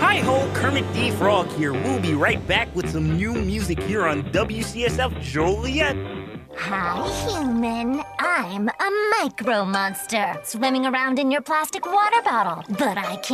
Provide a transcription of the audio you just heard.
Hi-ho, Kermit D. Frog here. We'll be right back with some new music here on WCSF Joliet. Hi, human. I'm a micro monster, swimming around in your plastic water bottle. But I can't